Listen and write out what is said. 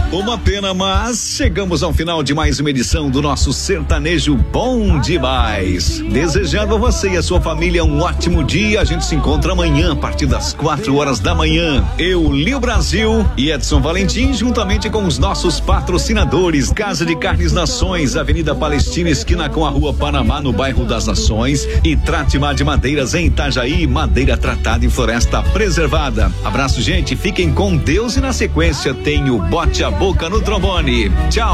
Uma pena, mas chegamos ao final de mais uma edição do nosso Sertanejo Bom Demais. Desejando a você e a sua família um ótimo dia. A gente se encontra amanhã a partir das 4 horas da manhã. Eu, Lio Brasil e Edson Valentim, juntamente com os nossos patrocinadores: Casa de Carnes Nações, Avenida Palestina, esquina com a Rua Panamá, no bairro das Nações, e Tratimar de Madeiras em Itajaí, madeira tratada e floresta preservada. Abraço, gente, fiquem com Deus, e na sequência tem o Bote a Boca no trombone. Tchau.